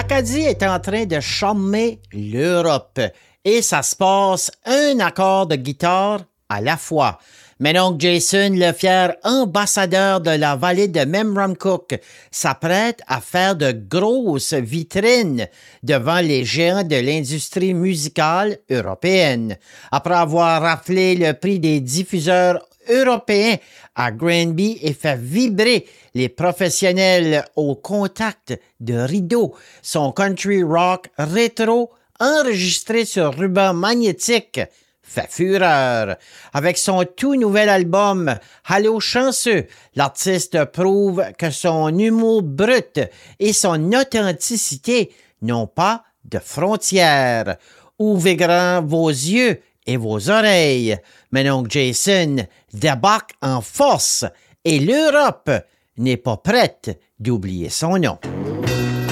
l'Acadie est en train de charmer l'Europe et ça se passe un accord de guitare à la fois. Mais donc Jason, le fier ambassadeur de la vallée de Memramcook, s'apprête à faire de grosses vitrines devant les géants de l'industrie musicale européenne. Après avoir raflé le prix des diffuseurs européens à Granby et fait vibrer les professionnels au contact de rideaux, son country rock rétro enregistré sur ruban magnétique fait fureur. Avec son tout nouvel album Allô chanceux, l'artiste prouve que son humour brut et son authenticité n'ont pas de frontières. Ouvrez grand vos yeux et vos oreilles. Mais donc Jason débarque en force et l'Europe n'est pas prête d'oublier son nom.